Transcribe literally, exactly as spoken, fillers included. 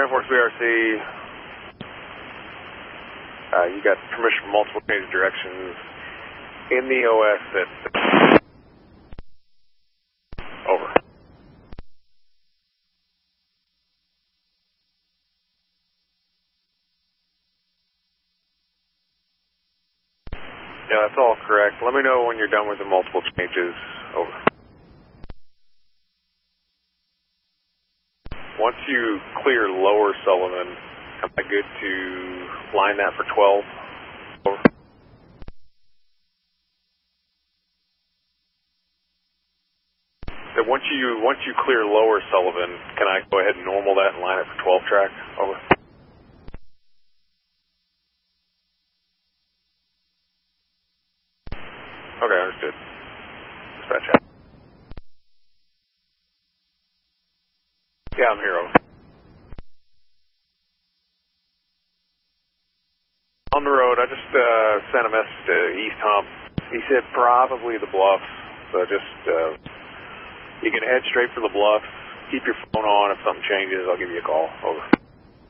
Grand Forks B R C, uh, you got permission for multiple change of directions in the O S at... Over. Yeah, that's all correct. Let me know when you're done with the multiple changes. Over. Once you clear Lower Sullivan, am I good to line that for twelve? Over. So once you once you clear Lower Sullivan, can I go ahead and normal that and line it for twelve track? Over. Okay, understood. Dispatch out. Yeah, I'm here. Over. On the road, I just uh, sent a message to East Hump. He said probably the Bluffs, so just uh, you can head straight for the Bluffs. Keep your phone on. If something changes, I'll give you a call. Over.